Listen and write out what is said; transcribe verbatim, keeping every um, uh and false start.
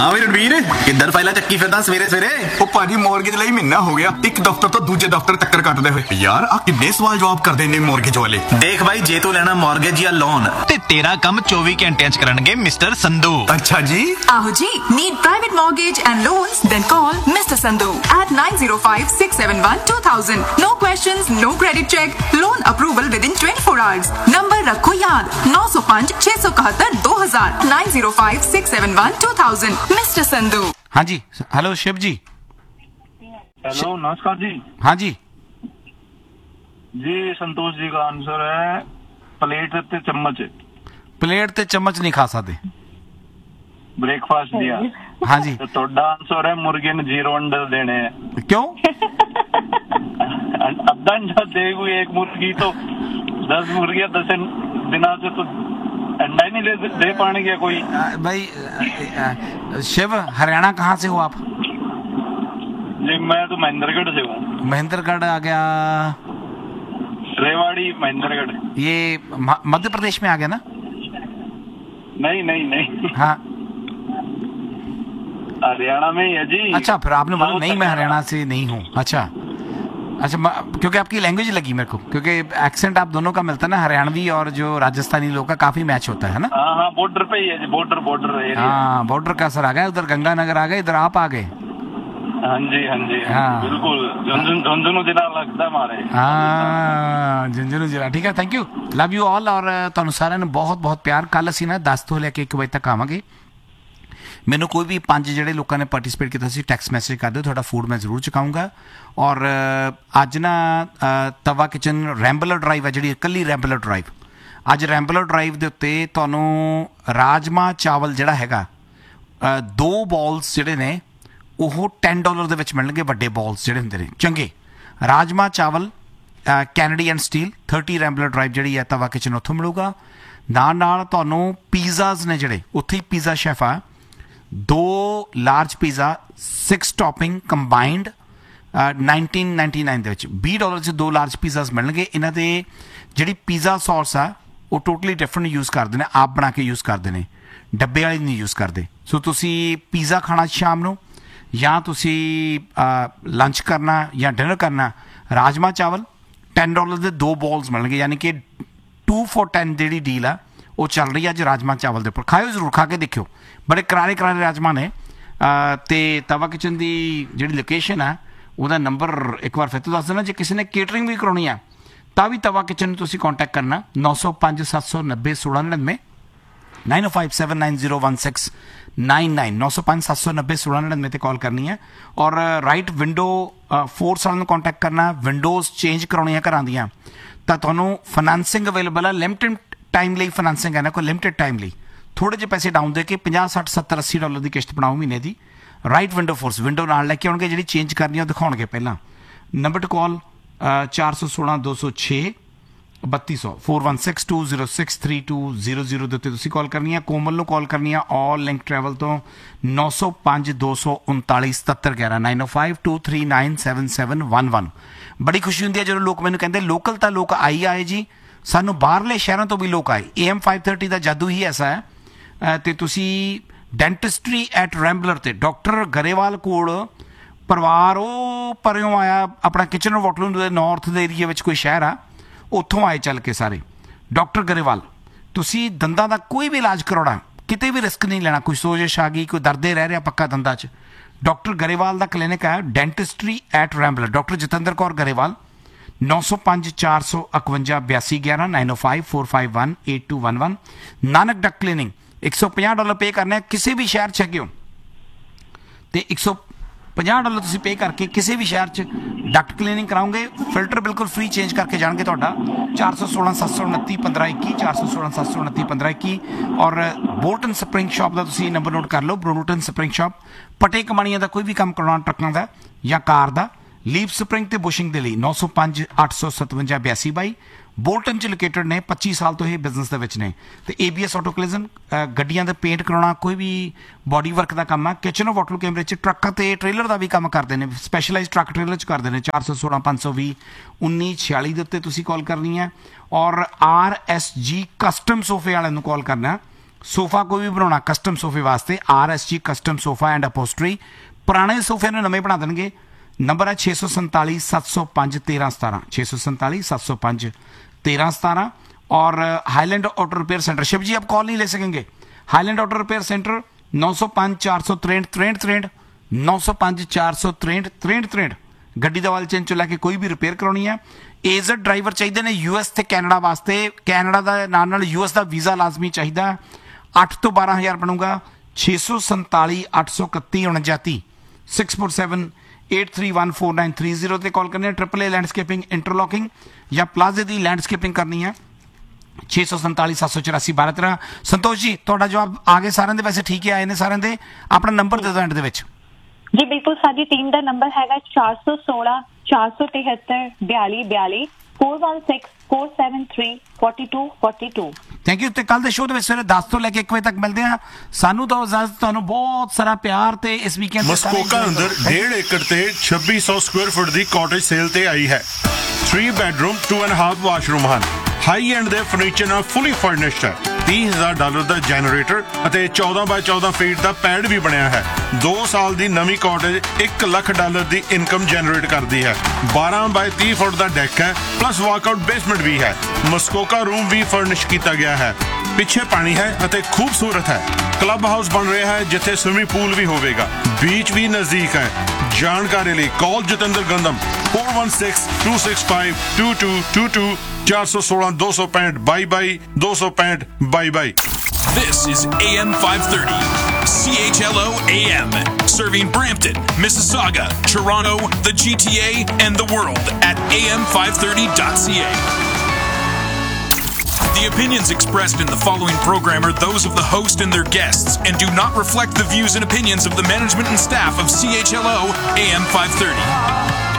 हाँ भी रणवीर किधर फाइला चक्की फिरदा सवेरे सवेरे। ओ भाजी मॉर्गेज ਲਈ ਮਹੀਨਾ ਹੋ ਗਿਆ ਇੱਕ ਦਫ਼ਤਰ ਤੋਂ ਦੂਜੇ ਦਫ਼ਤਰ ਚੱਕਰ ਕੱਟਦੇ ਹੋਏ। ਯਾਰ ਆ ਕਿੰਨੇ ਸਵਾਲ ਜਵਾਬ ਕਰਦੇ ਨੇ ਮੌਰਗੇਜ ਵਾਲੇ। देख भाई जे तू लेना मॉर्गेज या लोन ते तेरा काम चौबीस घंटे च करनगे मिस्टर संधू। अच्छा जी आहो जी, need private mortgage and loans? Then call Mister Sandhu at nine zero five six seven one two thousand. No questions, no credit check, loan approval within twenty-four hours. Number रखो याद नौ सौ पाँच छह सौ इकहत्तर दो हजार nine zero five six seven one two thousand. Mister Sandhu। हाँ जी, हेलो शिव जी। हेलो नमस्कार जी। हाँ जी जी संतोष जी का आंसर है प्लेट ते चम्मच। प्लेट ते चम्मच नहीं खा सकते। ब्रेकफास्ट दिया। हाँ जी तो ਤੁਹਾਡਾ आंसर है मुर्गे ने जीरो अंडे देने हैं। क्यों? अद्धा अंडा देगी एक मुर्गी तो दस मुर्गियां दस दिनों से तो अंडा ही नहीं दे, दे पाने क्या कोई। आ, भाई आ, आ, शिव हरियाणा कहाँ से हो आप? जी मैं तो महेंद्रगढ़ से हूँ। महेंद्रगढ़ आ गया, रेवाड़ी महेंद्रगढ़। ये मध्य प्रदेश में आ गया ना? नहीं नहीं नहीं हाँ हरियाणा में ही है जी। अच्छा फिर आपने बोला नहीं मैं हरियाणा से नहीं हूँ। अच्छा अच्छा क्योंकि आपकी लैंग्वेज लगी मेरे को, क्योंकि एक्सेंट आप दोनों का मिलता है ना, हरियाणवी और जो राजस्थानी लोग का काफी मैच होता है ना। हाँ हाँ बॉर्डर पे ही है जी, बॉर्डर बॉर्डर एरिया। हाँ बॉर्डर का असर आ गया, उधर गंगानगर आ गए, इधर आप आ गए। हाँ जी हाँ जी हाँ। बिल्कुल झुंझुनू झुंझुनू जिला लगता है हमारे। हाँ झुंझुनू जिला ठीक है। Thank you, love you all. और ਤੁਹਾਨੂੰ ਸਾਰਿਆਂ ਨੂੰ ਬਹੁਤ ਬਹੁਤ ਪਿਆਰ। ਕੱਲ ਅਸੀਂ ਨਾ ਦਸ ਤੋਂ ਲੈ ਕੇ ਇੱਕ ਵਜੇ ਤੱਕ ਆਵਾਂਗੇ। ਮੈਨੂੰ ਕੋਈ ਵੀ ਪੰਜ ਜਿਹੜੇ ਲੋਕਾਂ ਨੇ ਪਾਰਟਿਸਿਪੇਟ ਕੀਤਾ ਸੀ ਟੈਕਸਟ ਮੈਸੇਜ ਕਰ ਦਿਓ, ਤੁਹਾਡਾ ਫੂਡ ਮੈਂ ਜ਼ਰੂਰ ਚੁਕਾਊਂਗਾ। ਔਰ ਅੱਜ ਨਾ ਤਵਾ ਕਿਚਨ ਰੈਂਬਲਰ ਡਰਾਈਵ ਹੈ ਜਿਹੜੀ ਇਕੱਲੀ ਰੈਂਬਲਰ ਡਰਾਈਵ, ਅੱਜ ਰੈਂਬਲਰ ਡਰਾਈਵ ਦੇ ਉੱਤੇ ਤੁਹਾਨੂੰ ਰਾਜਮਾ ਚਾਵਲ ਜਿਹੜਾ ਹੈਗਾ ਦੋ ਬੋਲਸ ਜਿਹੜੇ ਨੇ ਉਹ ਟੈਨ ਡਾਲਰ ਦੇ ਵਿੱਚ ਮਿਲਣਗੇ। ਵੱਡੇ ਬੋਲਸ ਜਿਹੜੇ ਹੁੰਦੇ ਨੇ ਚੰਗੇ ਰਾਜਮਾ ਚਾਵਲ Kennedy and steel thirty ਰੈਂਬਲਰ drive ਜਿਹੜੀ ਹੈ ਤਵਾ ਕਿਚਨ ਉੱਥੋਂ ਮਿਲੂਗਾ। ਨਾਲ ਨਾਲ ਤੁਹਾਨੂੰ ਪੀਜ਼ਾਜ਼ ਨੇ ਜਿਹੜੇ ਉੱਥੇ ਹੀ ਪੀਜ਼ਾ ਸ਼ੈਫ ਆ, ਦੋ large pizza six topping combined nineteen ninety nine ਦੇ ਵਿੱਚ ਵੀਹ ਡਾਲਰ 'ਚ ਦੋ ਲਾਰਜ ਪੀਜ਼ਾਜ਼ ਮਿਲਣਗੇ। ਇਹਨਾਂ ਦੇ ਜਿਹੜੀ ਪੀਜ਼ਾ ਸੌਸ ਆ ਉਹ ਟੋਟਲੀ ਡਿਫਰੈਂਟ ਯੂਜ਼ ਕਰਦੇ ਨੇ, ਆਪ ਬਣਾ ਕੇ ਯੂਜ਼ ਕਰਦੇ ਨੇ, ਡੱਬੇ ਵਾਲੀ ਨਹੀਂ ਯੂਜ਼ ਕਰਦੇ। ਸੋ ਤੁਸੀਂ ਪੀਜ਼ਾ ਖਾਣਾ ਸ਼ਾਮ ਨੂੰ ਜਾਂ ਤੁਸੀਂ ਲੰਚ ਕਰਨਾ ਜਾਂ ਡਿਨਰ ਕਰਨਾ, ਰਾਜਮਾ ਚਾਵਲ ਟੈਨ ਡਾਲਰ ਦੇ ਦੋ ਬੋਲਸ ਮਿਲਣਗੇ, ਯਾਨੀ ਕਿ ਟੂ ਫੋਰ ਟੈਨ ਜਿਹੜੀ ਡੀਲ ਆ ਉਹ ਚੱਲ ਰਹੀ ਹੈ ਅੱਜ ਰਾਜਮਾ ਚਾਵਲ ਦੇ ਉੱਪਰ। ਖਾਇਓ ਜ਼ਰੂਰ, ਖਾ ਕੇ ਦੇਖਿਓ, ਬੜੇ ਕਰਾਰੇ ਕਰਾਰੇ ਰਾਜਮਾ ਨੇ। ਅਤੇ ਤਵਾ ਕਿਚਨ ਦੀ ਜਿਹੜੀ ਲੋਕੇਸ਼ਨ ਆ ਉਹਦਾ ਨੰਬਰ ਇੱਕ ਵਾਰ ਫਿਰ ਤੋਂ ਦੱਸ ਦੇਣਾ। ਜੇ ਕਿਸੇ ਨੇ ਕੇਟਰਿੰਗ ਵੀ ਕਰਾਉਣੀ ਆ ਤਾਂ ਵੀ ਤਵਾ ਕਿਚਨ ਨੂੰ ਤੁਸੀਂ ਕੰਟੈਕਟ ਕਰਨਾ ਨੌ ਸੌ ਪੰਜ ਸੱਤ ਸੌ ਨੱਬੇ ਸੋਲਾਂ ਨੜਿਨਵੇਂ ਨਾਈਨ ਓ five seven nine zero one six nine nine ਨੌ ਸੌ ਪੰਜ ਸੱਤ ਸੌ ਨੱਬੇ ਸੋਲਾਂ ਨੜਿਨਵੇਂ 'ਤੇ ਕਾਲ ਕਰਨੀ ਹੈ। ਔਰ ਰਾਈਟ ਵਿੰਡੋ ਫੋਰਸ ਵਾਲਿਆਂ ਨੂੰ ਕੰਟੈਕਟ ਕਰਨਾ। ਵਿੰਡੋਜ਼ ਚੇਂਜ ਕਰਾਉਣੀਆਂ ਘਰਾਂ ਦੀਆਂ ਤਾਂ ਤੁਹਾਨੂੰ ਫਾਈਨੈਂਸਿੰਗ ਅਵੇਲੇਬਲ ਆ, ਲਿਮਟਿਡ ਟਾਈਮ ਲਈ ਫਾਈਨੈਂਸਿੰਗ ਹੈ ਨਾ, ਕੋਈ ਲਿਮਟਿਡ ਟਾਈਮ ਲਈ ਥੋੜ੍ਹੇ ਜਿਹੇ ਪੈਸੇ ਡਾਊਨ ਦੇ ਕੇ ਪੰਜਾਹ ਸੱਠ ਸੱਤਰ ਅੱਸੀ ਡਾਲਰ ਦੀ ਕਿਸ਼ਤ ਬਣਾਓ ਮਹੀਨੇ ਦੀ। ਰਾਈਟ ਵਿੰਡੋ ਫੋਰਸ ਵਿੰਡੋ ਨਾਲ ਲੈ ਕੇ ਆਉਣਗੇ, ਜਿਹੜੀ ਚੇਂਜ ਕਰਨੀ ਉਹ ਦਿਖਾਉਣਗੇ ਪਹਿਲਾਂ। ਨੰਬਰ ਟੂ ਕਾਲ ਚਾਰ ਸੌ ਸੋਲਾਂ ਦੋ ਸੌ ਛੇ ਬੱਤੀ ਸੌ four one six two zero six three two zero zero ਦੇ ਉੱਤੇ ਤੁਸੀਂ ਕਾਲ ਕਰਨੀ ਆ। ਕੋਮਲ ਨੂੰ ਕਾਲ ਕਰਨੀ ਆ ਆਲ ਲਿੰਕ ਟਰੈਵਲ ਤੋਂ ਨੌ ਸੌ ਪੰਜ ਦੋ ਸੌ ਉਨਤਾਲੀ ਸਤੱਤਰ ਗਿਆਰਾਂ ਨਾਈਨ ਓ five two three nine seven seven one one. ਬੜੀ ਖੁਸ਼ੀ ਹੁੰਦੀ ਹੈ ਜਦੋਂ ਲੋਕ ਮੈਨੂੰ ਕਹਿੰਦੇ ਲੋਕਲ ਤਾਂ ਲੋਕ ਆਈ ਆਏ ਜੀ, ਸਾਨੂੰ ਬਾਹਰਲੇ ਸ਼ਹਿਰਾਂ ਤੋਂ ਵੀ ਲੋਕ ਆਏ। ਏ ਐਮ ਫਾਈਵ ਥਰਟੀ ਦਾ ਜਾਦੂ ਹੀ ਐਸਾ ਹੈ। ਅਤੇ ਤੁਸੀਂ ਡੈਂਟਿਸਟਰੀ ਐਟ ਰੈਂਬਲਰ 'ਤੇ ਡਾਕਟਰ ਗਰੇਵਾਲ ਕੋਲ ਪਰਿਵਾਰ ਉਹ ਪਰਿਓਂ ਆਇਆ, ਆਪਣਾ ਕਿਚਨਰ ਵਾਟਰਲੂਮ ਦੇ ਨੌਰਥ ਦੇ ਏਰੀਏ ਵਿੱਚ ਕੋਈ ਸ਼ਹਿਰ ਆ, ਉੱਥੋਂ ਆਏ ਚੱਲ ਕੇ ਸਾਰੇ। ਡਾਕਟਰ ਗਰੇਵਾਲ, ਤੁਸੀਂ ਦੰਦਾਂ ਦਾ ਕੋਈ ਵੀ ਇਲਾਜ ਕਰਾਉਣਾ, ਕਿਤੇ ਵੀ ਰਿਸਕ ਨਹੀਂ ਲੈਣਾ। ਕੋਈ ਸੋਜਿਸ਼ ਆ ਗਈ, ਕੋਈ ਦਰਦੇ ਰਹਿ ਰਿਹਾ ਪੱਕਾ ਦੰਦਾਂ 'ਚ, ਡਾਕਟਰ ਗਰੇਵਾਲ ਦਾ ਕਲੀਨਿਕ ਹੈ ਡੈਂਟਿਸਟਰੀ ਐਟ ਰੈਂਬਲਰ। ਡਾਕਟਰ ਜਤਿੰਦਰ ਕੌਰ ਗਰੇਵਾਲ ਨੌ ਸੌ ਪੰਜ ਚਾਰ ਸੌ ਇਕਵੰਜਾ ਬਿਆਸੀ ਗਿਆਰਾਂ ਨਾਈਨ ਓ five four five one eight two one one. Nanak ਡਕ ਕਲੀਨਿੰਗ ਇੱਕ ਸੌ ਪੰਜਾਹ ਡਾਲਰ ਪੇ ਕਰਨੇ ਕਿਸੇ ਵੀ ਸ਼ਹਿਰ 'ਚ ਹੈਗੇ ਹੋ, ਅਤੇ ਇੱਕ ਸੌ ਪੰਜਾਹ ਡਾਲਰ ਤੁਸੀਂ ਪੇ ਕਰਕੇ ਕਿਸੇ ਵੀ ਸ਼ਹਿਰ 'ਚ ਡਕਟ ਕਲੀਨਿੰਗ ਕਰਾਓਗੇ, ਫਿਲਟਰ ਬਿਲਕੁਲ ਫ੍ਰੀ ਚੇਂਜ ਕਰਕੇ ਜਾਣਗੇ ਤੁਹਾਡਾ। ਚਾਰ ਸੌ ਸੋਲਾਂ ਸੱਤ ਸੌ ਉਨੱਤੀ ਪੰਦਰਾਂ ਇੱਕੀ ਚਾਰ ਸੌ ਸੋਲਾਂ ਸੱਤ ਸੌ ਉਨੱਤੀ ਪੰਦਰਾਂ ਇੱਕੀ। ਔਰ ਬੋਲਟਨ ਸਪਰਿੰਗ ਸ਼ਾਪ ਦਾ ਤੁਸੀਂ ਨੰਬਰ ਨੋਟ ਕਰ ਲਓ, ਬਰੋਟਨ ਸਪਰਿੰਗ ਸ਼ਾਪ। ਪਟੇ ਕਮਾਣੀਆਂ ਦਾ ਕੋਈ ਵੀ ਕੰਮ ਕਰਾਉਣਾ, ਟਰੱਕਾਂ ਦਾ ਜਾਂ ਕਾਰ ਦਾ, ਲੀਪ ਸਪਰਿੰਗ ਅਤੇ ਬੁਸ਼ਿੰਗ ਦੇ ਲਈ ਨੌ ਸੌ ਪੰਜ ਅੱਠ ਸੌ ਸਤਵੰਜਾ ਬਿਆਸੀ ਬਾਈ। ਬੋਲਟਨ 'ਚ ਲੋਕੇਟਡ ਨੇ, ਪੱਚੀ ਸਾਲ ਤੋਂ ਇਹ ਬਿਜ਼ਨਸ ਦੇ ਵਿੱਚ ਨੇ। ਅਤੇ ਏ ਬੀ ਐਸ ਆਟੋ ਕਲਿਜ਼ਨ ਗੱਡੀਆਂ ਦੇ ਪੇਂਟ ਕਰਾਉਣਾ, ਕੋਈ ਵੀ ਬੋਡੀ ਵਰਕ ਦਾ ਕੰਮ ਆ। ਕਿਚਨ ਆਫ ਵਾਟਰ ਕੈਮਰੇ 'ਚ ਟਰੱਕ ਅਤੇ ਟ੍ਰੇਲਰ ਦਾ ਵੀ ਕੰਮ ਕਰਦੇ ਨੇ, ਸਪੈਸ਼ਲਾਈਜ਼ ਟਰੱਕ ਟ੍ਰੇਲਰ 'ਚ ਕਰਦੇ ਨੇ। ਚਾਰ ਸੌ ਸੋਲਾਂ ਪੰਜ ਸੌ ਵੀਹ ਉੱਨੀ ਛਿਆਲੀ ਦੇ ਉੱਤੇ ਤੁਸੀਂ ਕਾਲ ਕਰਨੀ ਹੈ। ਔਰ ਆਰ ਐਸ ਜੀ ਕਸਟਮ ਸੋਫੇ ਵਾਲਿਆਂ ਨੂੰ ਕਾਲ ਕਰਨਾ ਸੋਫਾ ਕੋਈ ਵੀ ਬਣਾਉਣਾ ਕਸਟਮ ਸੋਫੇ ਵਾਸਤੇ ਆਰ ਐਸ ਜੀ ਕਸਟਮ ਸੋਫਾ ਐਂਡ ਅਪੋਸਟਰੀ ਪੁਰਾਣੇ ਸੋਫੇ ਨੂੰ ਨਵੇਂ ਬਣਾ ਦੇਣਗੇ ਨੰਬਰ ਹੈ ਛੇ ਸੌ ਸੰਤਾਲੀ ਸੱਤ ਸੌ ਪੰਜ ਤੇਰਾਂ ਸਤਾਰਾਂ ਛੇ सौ सैंतालीस सात सौ पाँच तेरह सतारह और highland auto repair centre Shiv जी आप कॉल नहीं ले सकेंगे हाईलैंड ऑटो रिपेयर सेंटर नौ सौ पाँच चार सौ त्रेंठ त्रेंठ त्रेंठ नौ सौ पाँच चार सौ त्रेंठ त्रेंठ त्रेंठ ਗੱਡੀ ਦਾ ਵਾਲ ਚੇਂਜ ਚੋਂ ਲੈ ਕੇ ਕੋਈ ਵੀ ਰਿਪੇਅਰ ਕਰਾਉਣੀ ਹੈ ਏਜ਼ਡ ਡਰਾਈਵਰ ਚਾਹੀਦੇ ਨੇ ਯੂ ਐਸ ਤੇ ਕੈਨੇਡਾ ਵਾਸਤੇ ਕੈਨੇਡਾ ਦਾ ਨਾਲ ਨਾਲ ਯੂ ਐਸ ਦਾ ਵੀਜ਼ਾ ਲਾਜ਼ਮੀ ਚਾਹੀਦਾ ਅੱਠ ਤੋਂ ਬਾਰਾਂ ਹਜ਼ਾਰ ਬਣੂਗਾ ਛੇ ਸੌ ਸੰਤਾਲੀ ਅੱਠ ਸੌ ਇਕੱਤੀ ਉਣਜਾਤੀ six four seven eight three one four nine three zero ਤੇ ਕਾਲ ਕਰਨੀ ਹੈ ट्रिपल ए लैंडस्केपिंग इंटरलॉकिंग ਜਾਂ ਪਲਾਜ਼ੇ ਦੀ ਲੈਂਡਸਕੇਪਿੰਗ ਕਰਨੀ ਹੈ छे सौ संताली सात सौ चौरासी बारह तेरह संतोष जी ਤੁਹਾਡਾ ਜਵਾਬ ਆ ਗਏ ਸਾਰਿਆਂ ਦੇ ਵੈਸੇ ਠੀਕ ਹੀ ਆਏ ਨੇ ਸਾਰਿਆਂ ਦੇ ਆਪਣਾ ਨੰਬਰ ਦੇ ਦਿਓ ਐਂਡ ਦੇ ਵਿੱਚ ਜੀ ਬਿਲਕੁਲ ਸਾਡੀ ਟੀਮ ਦਾ ਨੰਬਰ ਹੈਗਾ ਚਾਰ ਸੌ ਸੋਲਾਂ ਚਾਰ ਸੌ ਤਿਹੱਤਰ ਬਿਆਲੀ ਬਿਆਲੀ four one six four seven three four to four to thank you ਤੇ ਕੱਲ ਦੇ ਸ਼ੋਅ ਦੇ ਵਿੱਚ ਸਵੇਰੇ ਦਸ ਤੋਂ ਲੈ ਕੇ ਇੱਕ ਵਜੇ ਤੱਕ ਮਿਲਦੇ ਆ ਸਾਨੂੰ ਤਾਂ ਇਜਾਜ਼ਤ ਤੁਹਾਨੂੰ ਬਹੁਤ ਸਾਰਾ ਪਿਆਰ ਤੇ ਇਸ ਵੀਕਐਂਡ ਮਸਕੋਕਾ ਅੰਦਰ ਡੇਢ ਏਕੜ ਤੇ ਛੱਬੀ ਸੌ ਸਕੁਅਰ ਫੁੱਟ ਦੀ ਕਾਟੇਜ ਸੇਲ ਤੇ ਆਈ ਹੈ three bedroom to and half washroom ਹਨ ਹਾਈ ਐਂਡ ਦੇ ਫਰਨੀਚਰ ਨਾਲ ਫੁੱਲੀ ਫਰਨਿਸ਼ਡ ਹੈ तीस हज़ार ਡਾਲਰ ਦਾ ਜਨਰੇਟਰ ਅਤੇ ਚੌਦਾਂ ਬਾਈ ਚੌਦਾਂ ਫੀਟ ਦਾ ਪੈਡ ਵੀ ਬਣਿਆ ਹੈ दो ਸਾਲ ਦੀ ਨਵੀਂ ਕਾਟੇਜ ਇੱਕ ਲੱਖ ਡਾਲਰ ਦੀ ਇਨਕਮ ਜਨਰੇਟ ਕਰਦੀ ਹੈ बारह ਬਾਈ तीस ਫੁੱਟ ਦਾ ਡੈਕ ਹੈ ਪਲੱਸ ਵਾਕਆਊਟ ਬੇਸਮੈਂਟ ਵੀ ਹੈ ਮਸਕੋਕਾ ਰੂਮ ਵੀ ਫਰਨਿਸ਼ ਕੀਤਾ ਗਿਆ ਹੈ ਪਿੱਛੇ ਪਾਣੀ ਹੈ ਅਤੇ ਖੂਬਸੂਰਤ ਹੈ ਕਲੱਬ ਹਾਊਸ ਬਣ ਰਿਹਾ ਹੈ ਜਿੱਥੇ ਸਵਿਮਿੰਗ ਪੂਲ ਵੀ ਹੋਵੇਗਾ ਬੀਚ ਵੀ ਨਜ਼ਦੀਕ ਹੈ ਜਾਣਕਾਰੀ ਲਈ ਕਾਲ Jatinder ਗੰਦਮ four one six to six five to to to to चार सौ सोलह दो सौ पैंठ बाई बाई दो सौ पैंठ by by This is A M five thirty, C H L O A M, serving Brampton, Mississauga, Toronto, the G T A, and the world at A M five thirty dot C A. The opinions expressed in the following program are those of the host and their guests and do not reflect the views and opinions of the management and staff of C H L O A M five thirty.